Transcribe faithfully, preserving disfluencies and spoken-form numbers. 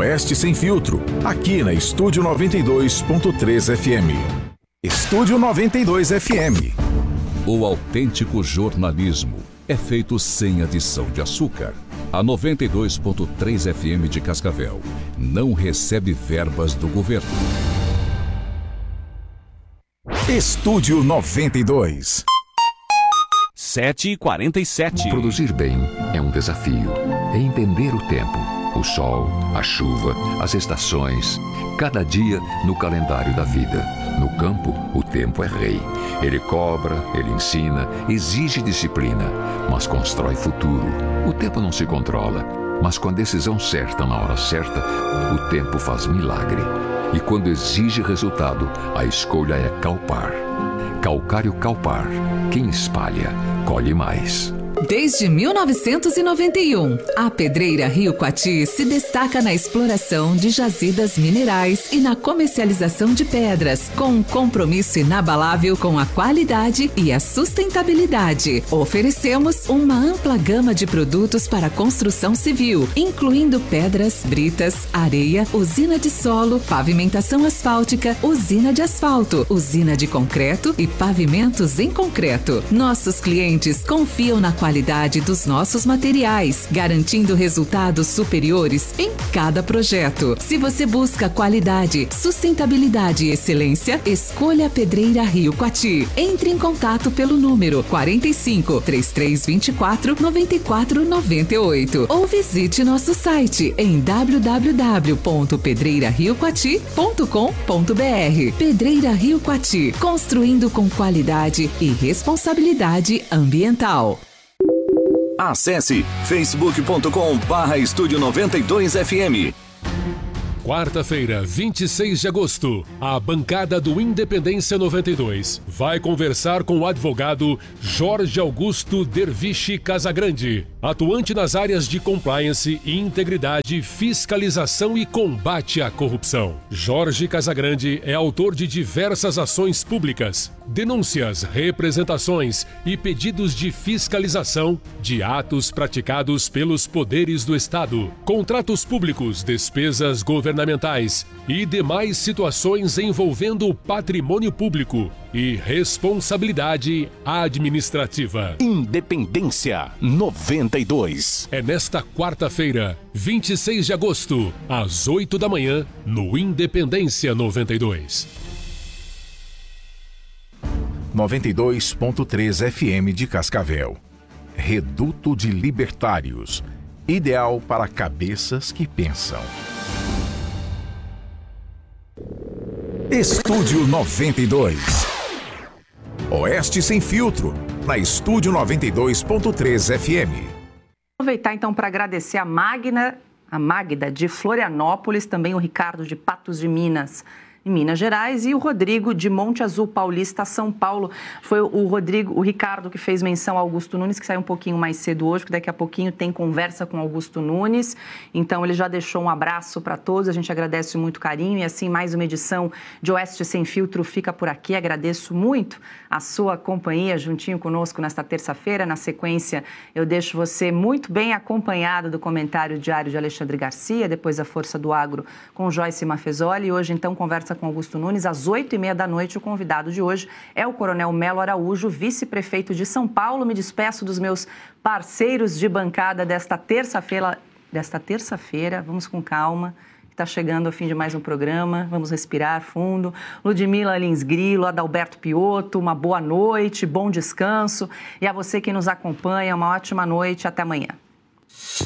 Oeste Sem Filtro, aqui na Estúdio noventa e dois ponto três F M. Estúdio noventa e dois F M. O autêntico jornalismo é feito sem adição de açúcar. A noventa e dois ponto três F M de Cascavel não recebe verbas do governo. Estúdio noventa e dois. sete e quarenta e sete. Produzir bem é um desafio. É entender o tempo, o sol, a chuva, as estações, cada dia no calendário da vida. No campo, o tempo é rei. Ele cobra, ele ensina, exige disciplina, mas constrói futuro. O tempo não se controla, mas com a decisão certa na hora certa, o tempo faz milagre. E quando exige resultado, a escolha é Calpar. Calcário Calpar. Quem espalha, colhe mais. Desde mil novecentos e noventa e um, a Pedreira Rio Coati se destaca na exploração de jazidas minerais e na comercialização de pedras, com um compromisso inabalável com a qualidade e a sustentabilidade. Oferecemos uma ampla gama de produtos para construção civil, incluindo pedras, britas, areia, usina de solo, pavimentação asfáltica, usina de asfalto, usina de concreto e pavimentos em concreto. Nossos clientes confiam na qualidade qualidade dos nossos materiais, garantindo resultados superiores em cada projeto. Se você busca qualidade, sustentabilidade e excelência, escolha a Pedreira Rio Coati. Entre em contato pelo número quarenta e cinco, trinta e três vinte e quatro, noventa e quatro noventa e oito ou visite nosso site em w w w ponto pedreira rio coati ponto com ponto b r. Pedreira Rio Coati, construindo com qualidade e responsabilidade ambiental. Acesse facebook ponto com barra estúdio noventa e dois F M. Quarta-feira, vinte e seis de agosto, a bancada do Independência noventa e dois vai conversar com o advogado Jorge Augusto Derviche Casagrande, atuante nas áreas de compliance, integridade, fiscalização e combate à corrupção. Jorge Casagrande é autor de diversas ações públicas, denúncias, representações e pedidos de fiscalização de atos praticados pelos poderes do Estado, contratos públicos, despesas governamentais e demais situações envolvendo o patrimônio público e responsabilidade administrativa. Independência noventa e dois. É nesta quarta-feira, vinte e seis de agosto, às oito da manhã, no Independência noventa e dois. noventa e dois ponto três F M de Cascavel. Reduto de Libertários. Ideal para cabeças que pensam. Estúdio noventa e dois. Oeste Sem Filtro, na Estúdio noventa e dois ponto três F M. Aproveitar então para agradecer a Magna, a Magda de Florianópolis, também o Ricardo de Patos de Minas, em Minas Gerais, e o Rodrigo de Monte Azul Paulista, São Paulo. Foi o Rodrigo, o Ricardo que fez menção ao Augusto Nunes, que saiu um pouquinho mais cedo hoje, porque daqui a pouquinho tem conversa com Augusto Nunes. Então ele já deixou um abraço para todos, a gente agradece muito o carinho, e assim mais uma edição de Oeste Sem Filtro fica por aqui. Agradeço muito a sua companhia juntinho conosco nesta terça-feira. Na sequência, eu deixo você muito bem acompanhado do comentário diário de Alexandre Garcia, depois a Força do Agro com Joyce Mafezoli, e hoje então conversa com Augusto Nunes, às oito e meia da noite. O convidado de hoje é o Coronel Melo Araújo, vice-prefeito de São Paulo. Me despeço dos meus parceiros de bancada desta terça-feira. Desta terça-feira, vamos com calma, está chegando ao fim de mais um programa, vamos respirar fundo. Ludmila Lins Grilo, Adalberto Piotto, uma boa noite, bom descanso. E a você que nos acompanha, uma ótima noite, até amanhã.